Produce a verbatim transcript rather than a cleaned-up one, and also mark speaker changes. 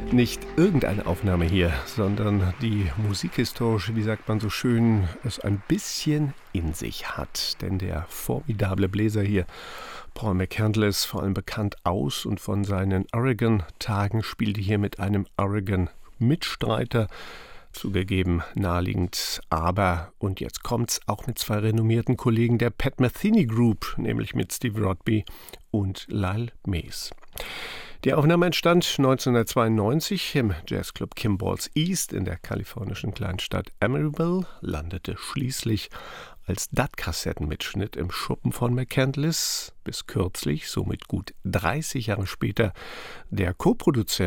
Speaker 1: Nicht irgendeine Aufnahme hier, sondern die musikhistorische, wie sagt man so schön, es ein bisschen in sich hat. Denn der formidable Bläser hier, Paul McCandless, vor allem bekannt aus und von seinen Oregon-Tagen, spielte hier mit einem Oregon-Mitstreiter, zugegeben naheliegend, aber, und jetzt kommt's, auch mit zwei renommierten Kollegen der Pat Metheny Group, nämlich mit Steve Rodby und Lyle Mays. Die Aufnahme entstand neunzehnhundertzweiundneunzig im Jazzclub Kimball's East in der kalifornischen Kleinstadt Emeryville, landete schließlich als D A T-Kassettenmitschnitt im Schuppen von McCandless, bis kürzlich, somit gut dreißig Jahre später, der Co-Produzent